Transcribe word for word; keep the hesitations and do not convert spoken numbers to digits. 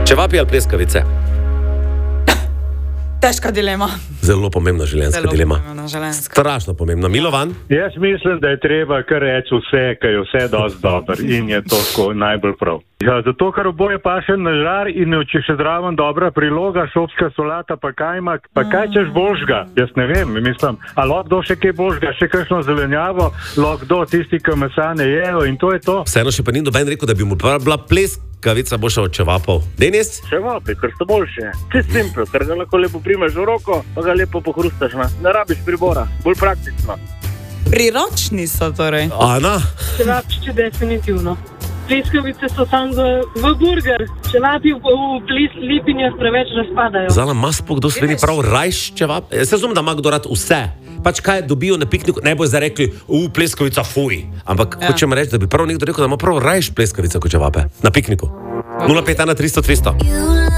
Čevapi ali pleskavice? Težka dilema. Zelo pomembna življenjska Zelo dilema. pomembna ženska. Strašno pomembna. Milovan? Jaz mislim, da je treba kar reči vse, ker je vse dosti dobro in je to tako najbolj prav. Ja, zato, ker oboje paše na žar in če še zraven dobra priloga, šopska solata pa kajmak, pa kaj češ božga? Jaz ne vem, mislim, a lahko kdo še kaj božga, še kakšno zelenjavo, lahko kdo tisti, ki mesa ne jejo in to je to. Vseeno še pa ni noben rekel, da bi mu bila pleskavica boljša od čevapov. Denis? Čevapi, ker so boljše. Čist simpel, ker ga lahko lepo primeš v roko, pa ga lepo pohrustaš. Ne, ne rabiš pribora, bolj praktično. Priročni so torej. Ana? Čevapčiči definitivno. Pleskavice so samo v burger, čevapi v, v lipinjah preveč razpadajo. Zala ima sploh kdo sveni prav rajš čevap? Jaz razumem, da ima kdo rad vse. Pač kaj dobijo na pikniku, ne bo zdaj rekli, u, pleskavica, fuj. Ampak ja. Hočem reči, da bi prav nekdo rekel, da ima prav rajš pleskavica kot čevape. Na pikniku. nula pet ena tristo tristo.